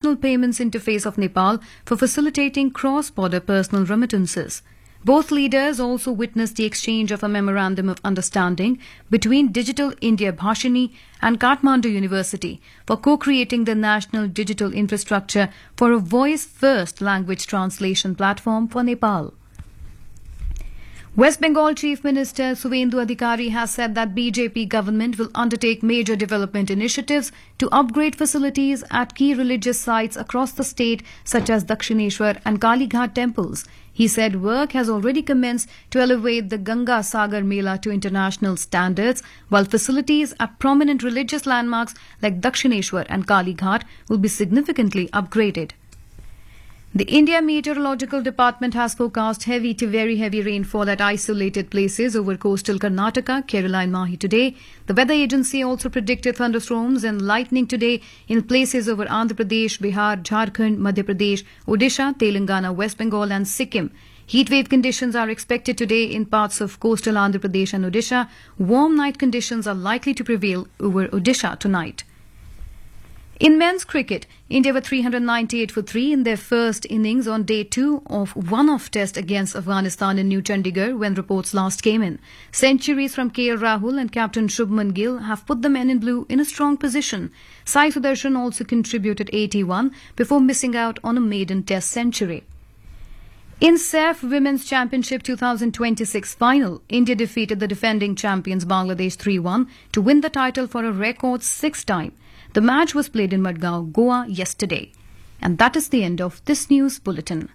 National Payments Interface of Nepal for facilitating cross-border personal remittances. Both leaders also witnessed the exchange of a memorandum of understanding between Digital India Bhashini and Kathmandu University for co-creating the national digital infrastructure for a voice-first language translation platform for Nepal. West Bengal Chief Minister Suvendu Adhikari has said that BJP government will undertake major development initiatives to upgrade facilities at key religious sites across the state such as Dakshineshwar and Kalighat temples. He said work has already commenced to elevate the Ganga Sagar Mela to international standards, while facilities at prominent religious landmarks like Dakshineshwar and Kalighat will be significantly upgraded. The India Meteorological Department has forecast heavy to very heavy rainfall at isolated places over coastal Karnataka, Kerala and Mahi today. The weather agency also predicted thunderstorms and lightning today in places over Andhra Pradesh, Bihar, Jharkhand, Madhya Pradesh, Odisha, Telangana, West Bengal and Sikkim. Heatwave conditions are expected today in parts of coastal Andhra Pradesh and Odisha. Warm night conditions are likely to prevail over Odisha tonight. In men's cricket, India were 398 for 3 in their first innings on day 2 of one-off test against Afghanistan in New Chandigarh when reports last came in. Centuries from KL Rahul and captain Shubman Gill have put the men in blue in a strong position. Sai Sudarshan also contributed 81 before missing out on a maiden test century. In SAF Women's Championship 2026 final, India defeated the defending champions Bangladesh 3-1 to win the title for a record 6th time. The match was played in Madgaon, Goa yesterday. And that is the end of this news bulletin.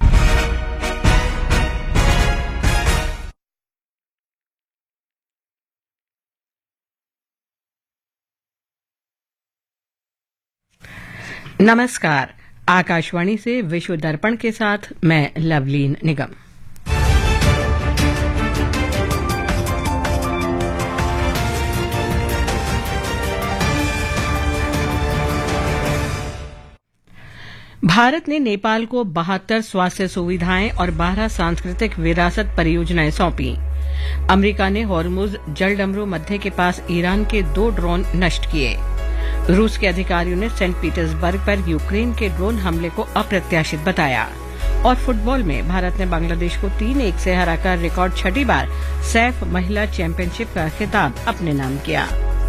नमस्कार, आकाशवाणी से विश्व दर्पण के साथ मैं लवलीन निगम। भारत ने नेपाल को 72 स्वास्थ्य सुविधाएं और 12 सांस्कृतिक विरासत परियोजनाएं सौंपी। अमेरिका ने हॉर्मुज जलडमरू मध्य के पास ईरान के 2 ड्रोन नष्ट किए। रूस के अधिकारियों ने सेंट पीटर्सबर्ग पर यूक्रेन के ड्रोन हमले को अप्रत्याशित बताया। और फुटबॉल में भारत ने बांग्लादेश को 3-1 से हराकर रिकॉर्ड 6ठी बार सैफ महिला चैंपियनशिप का खिताब अपने नाम किया।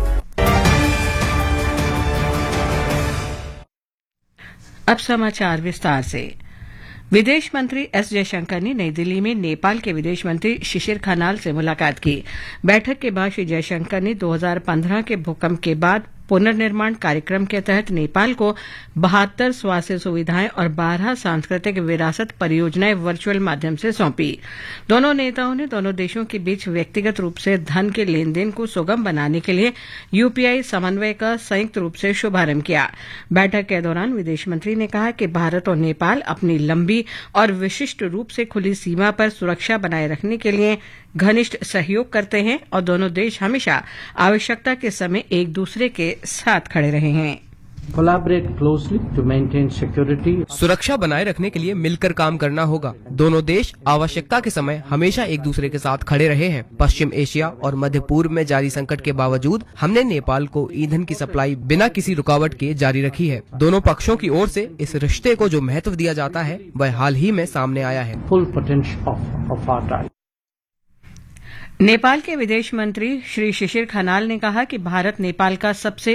अब समाचार विस्तार से। विदेश मंत्री एस जयशंकर ने नई दिल्ली में नेपाल के विदेश मंत्री शिशिर खनाल से मुलाकात की। बैठक के बाद श्री जयशंकर ने 2015 के भूकंप के बाद पुनर्निर्माण कार्यक्रम के तहत नेपाल को 72 स्वास्थ्य सुविधाएं और 12 सांस्कृतिक विरासत परियोजनाएं वर्चुअल माध्यम से सौंपी। दोनों नेताओं ने दोनों देशों के बीच व्यक्तिगत रूप से धन के लेन देन को सुगम बनाने के लिए यूपीआई समन्वय का संयुक्त रूप से शुभारंभ किया। बैठक के दौरान विदेश मंत्री ने कहा कि भारत और नेपाल अपनी लंबी और विशिष्ट रूप से खुली सीमा पर सुरक्षा बनाए रखने के लिए घनिष्ठ सहयोग करते हैं और दोनों देश हमेशा आवश्यकता के समय एक दूसरे के साथ खड़े रहे हैं। सुरक्षा बनाए रखने के लिए मिलकर काम करना होगा। दोनों देश आवश्यकता के समय हमेशा एक दूसरे के साथ खड़े रहे हैं। पश्चिम एशिया और मध्य पूर्व में जारी संकट के बावजूद हमने नेपाल को ईंधन की सप्लाई बिना किसी रुकावट के जारी रखी है। दोनों पक्षों की ओर से इस रिश्ते को जो महत्व दिया जाता है वह हाल ही में सामने आया है। नेपाल के विदेश मंत्री श्री शिशिर खनाल ने कहा कि भारत नेपाल का सबसे